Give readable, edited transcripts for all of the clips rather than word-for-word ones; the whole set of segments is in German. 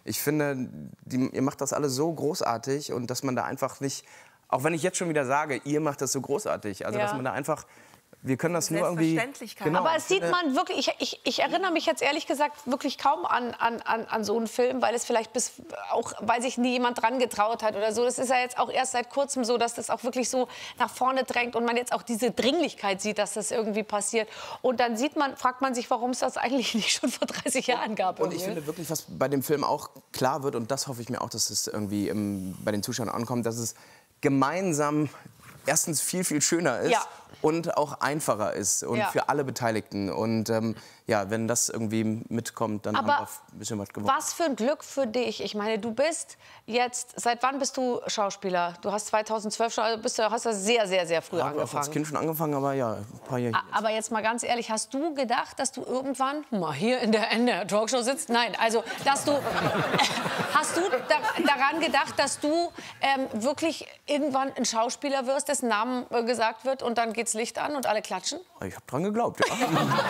Ich finde, ihr macht das alle so großartig und dass man da einfach nicht, auch wenn ich jetzt schon wieder sage, ihr macht das so großartig, also dass man da einfach, wir können das nur irgendwie... Genau. Aber es sieht man wirklich, ich erinnere mich jetzt ehrlich gesagt wirklich kaum an so einen Film, weil es vielleicht weil sich nie jemand dran getraut hat oder so. Das ist ja jetzt auch erst seit kurzem so, dass das auch wirklich so nach vorne drängt und man jetzt auch diese Dringlichkeit sieht, dass das irgendwie passiert. Und dann fragt man sich, warum es das eigentlich nicht schon vor 30 Jahren gab. Und ich finde wirklich, was bei dem Film auch klar wird, und das hoffe ich mir auch, dass es irgendwie bei den Zuschauern ankommt, dass es gemeinsam erstens viel, viel schöner ist und auch einfacher ist und für alle Beteiligten. Und ja, wenn das irgendwie mitkommt, dann haben wir ein bisschen was gewonnen. Was für ein Glück für dich. Ich meine, du bist jetzt, seit wann bist du Schauspieler? Du hast 2012 schon, also hast du sehr, sehr, sehr früh angefangen. Ich habe als Kind schon angefangen, aber ja, ein paar Jahre. Aber jetzt mal ganz ehrlich, hast du gedacht, dass du irgendwann mal hier in der Talkshow sitzt? Nein, also, dass du, hast du daran gedacht, dass du wirklich irgendwann ein Schauspieler wirst, dessen Namen gesagt wird und dann geht's Licht an und alle klatschen? Ich habe dran geglaubt, ja.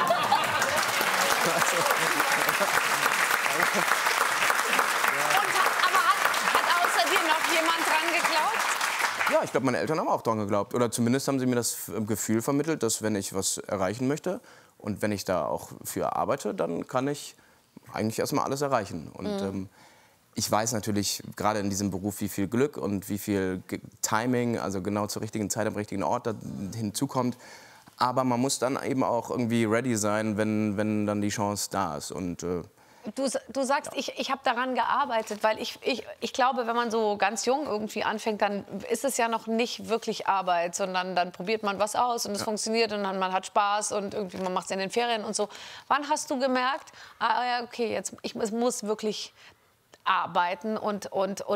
Aber hat außer dir noch jemand dran geglaubt? Ja, ich glaube, meine Eltern haben auch dran geglaubt. Oder zumindest haben sie mir das Gefühl vermittelt, dass wenn ich was erreichen möchte und wenn ich da auch für arbeite, dann kann ich eigentlich erstmal alles erreichen. Und ich weiß natürlich gerade in diesem Beruf, wie viel Glück und wie viel Timing, also genau zur richtigen Zeit am richtigen Ort hinzukommt. Aber man muss dann eben auch irgendwie ready sein, wenn dann die Chance da ist. Und, du sagst, ich habe daran gearbeitet, weil ich glaube, wenn man so ganz jung irgendwie anfängt, dann ist es ja noch nicht wirklich Arbeit, sondern dann probiert man was aus und es funktioniert und dann man hat Spaß und irgendwie man macht es in den Ferien und so. Wann hast du gemerkt, ja, okay, jetzt ich muss wirklich arbeiten und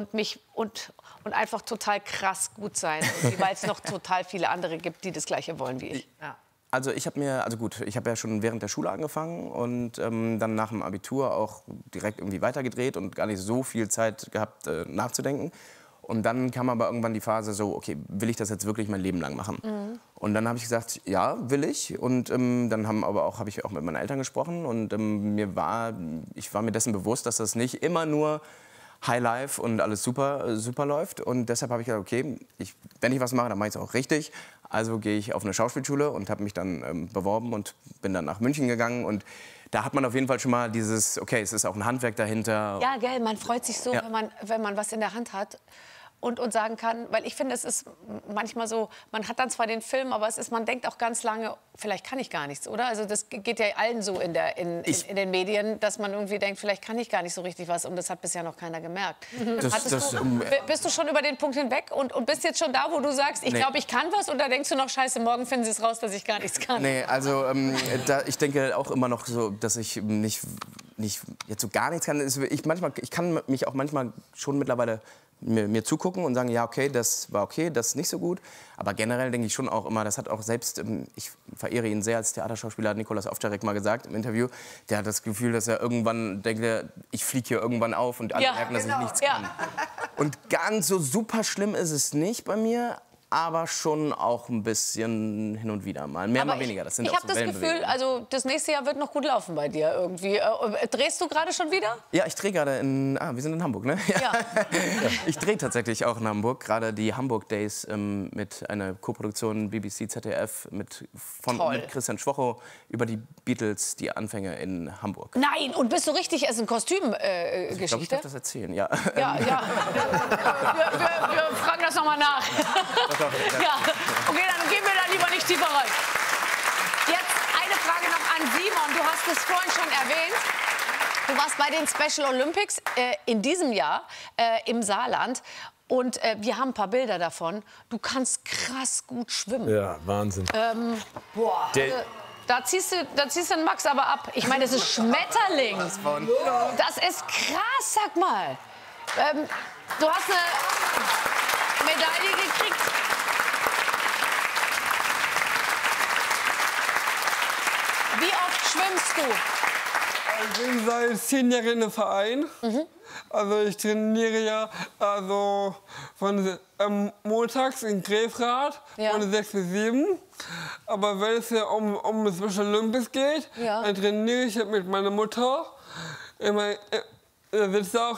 einfach total krass gut sein, weil es noch total viele andere gibt, die das Gleiche wollen wie ich. Ja. Also ich habe ja schon während der Schule angefangen und dann nach dem Abitur auch direkt irgendwie weitergedreht und gar nicht so viel Zeit gehabt nachzudenken. Und dann kam aber irgendwann die Phase so, okay, will ich das jetzt wirklich mein Leben lang machen? Und dann habe ich gesagt, ja, will ich. Und dann habe ich auch mit meinen Eltern gesprochen und ich war mir dessen bewusst, dass das nicht immer nur High Life und alles super, super läuft. Und deshalb habe ich gesagt, okay, wenn ich was mache, dann mache ich es auch richtig. Also gehe ich auf eine Schauspielschule und habe mich dann beworben und bin dann nach München gegangen. Und da hat man auf jeden Fall schon mal dieses, okay, es ist auch ein Handwerk dahinter. Ja, gell, man freut sich so, wenn man was in der Hand hat. Und sagen kann, weil ich finde, es ist manchmal so, man hat dann zwar den Film, aber man denkt auch ganz lange, vielleicht kann ich gar nichts, oder? Also das geht ja allen so in den Medien, dass man irgendwie denkt, vielleicht kann ich gar nicht so richtig was und das hat bisher noch keiner gemerkt. Bist du schon über den Punkt hinweg und bist jetzt schon da, wo du sagst, ich glaube, ich kann was oder denkst du noch, scheiße, morgen finden sie es raus, dass ich gar nichts kann? Nee, also ich denke auch immer noch so, dass ich nicht jetzt so gar nichts kann. Ich kann mich auch manchmal schon mittlerweile mir zugucken und sagen, ja, okay, das war okay, das ist nicht so gut. Aber generell denke ich schon auch immer, das hat auch selbst, ich verehre ihn sehr als Theaterschauspieler, hat Nikolaus Ovtcharek mal gesagt im Interview, der hat das Gefühl, dass er irgendwann denkt, ich fliege hier irgendwann auf und alle merken, dass ich nichts kann. Und ganz so super schlimm ist es nicht bei mir, aber schon auch ein bisschen hin und wieder mal. Mehr, mal weniger. Das sind ich habe das Gefühl, also das nächste Jahr wird noch gut laufen bei dir irgendwie. Drehst du gerade schon wieder? Ja, ich drehe gerade wir sind in Hamburg, ne? Ja. Ich drehe tatsächlich auch in Hamburg. Gerade die Hamburg Days mit einer Koproduktion BBC, ZDF mit Christian Schwocho über die Beatles, die Anfänge in Hamburg. Nein, und bist du richtig, es ist ein Kostümgeschichte? Ich glaube, ich darf das erzählen, ja. Ja. Wir fragen das nochmal nach. Ja, okay, dann gehen wir da lieber nicht tiefer rein. Jetzt eine Frage noch an Simon. Du hast es vorhin schon erwähnt. Du warst bei den Special Olympics in diesem Jahr im Saarland. Und wir haben ein paar Bilder davon. Du kannst krass gut schwimmen. Ja, Wahnsinn. Da ziehst du den Max aber ab. Ich meine, das ist Schmetterling. Das ist krass, sag mal. Du hast eine Medaille gekriegt. Wie oft schwimmst du? Ich bin seit 10 Jahren im Verein. Also ich trainiere ja von montags in Grefrath von 6 bis 7. Aber wenn es ja um das Special Olympics geht, dann trainiere ich mit meiner Mutter. Da sitzt auch